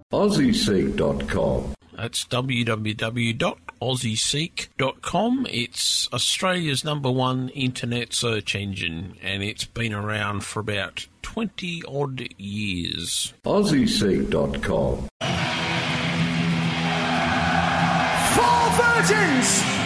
AussieSeek.com. That's www.aussieseek.com. It's Australia's #1 internet search engine, and it's been around for about 20-odd years. AussieSeek.com. 4 virgins!